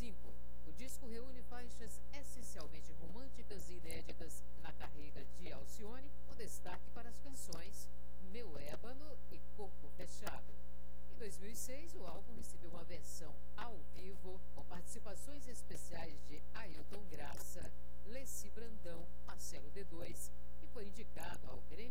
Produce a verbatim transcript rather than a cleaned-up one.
cinco. O disco reúne faixas essencialmente românticas e inéditas na carreira de Alcione, com destaque para as canções Meu Ébano e Corpo Fechado. Em dois mil e seis, o álbum recebeu uma versão ao vivo, com participações especiais de Ailton Graça, Leci Brandão, Marcelo D dois, e foi indicado ao Grêmio